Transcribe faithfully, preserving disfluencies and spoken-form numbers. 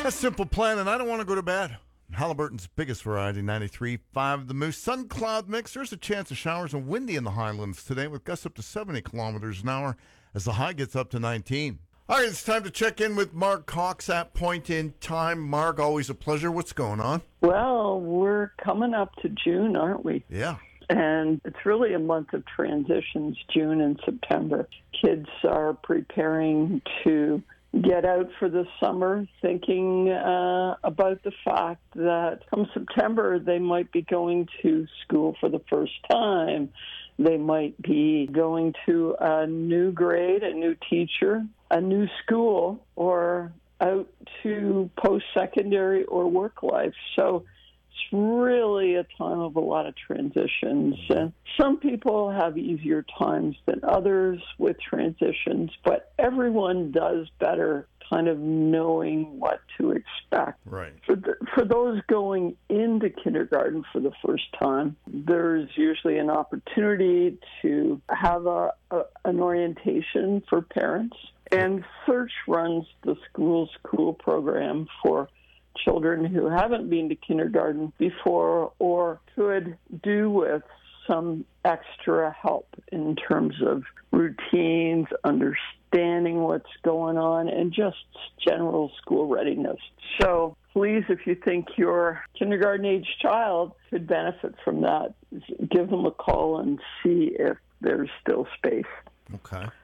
A simple plan, and I don't want to go to bed. Halliburton's biggest variety, ninety-three point five The Moose. Sun cloud mix. There's a chance of showers and windy in the highlands today with gusts up to seventy kilometers an hour as the high gets up to nineteen. All right, it's time to check in with Mark Cox at Point in Time. Mark, always a pleasure. What's going on? Well, we're coming up to June, aren't we? Yeah. And it's really a month of transitions, June and September. Kids are preparing to get out for the summer, thinking uh, about the fact that come September they might be going to school for the first time. They might be going to a new grade, a new teacher, a new school, or out to post-secondary or work life. So it's really a time of a lot of transitions. And some people have easier times than others with transitions, but everyone does better kind of knowing what to expect. Right. For, the, for those going into kindergarten for the first time, there's usually an opportunity to have a, a, an orientation for parents. And Search runs the School School program for children who haven't been to kindergarten before or could do with some extra help in terms of routines, understanding what's going on, and just general school readiness. So please, if you think your kindergarten-age child could benefit from that, give them a call and see if there's still space. Okay.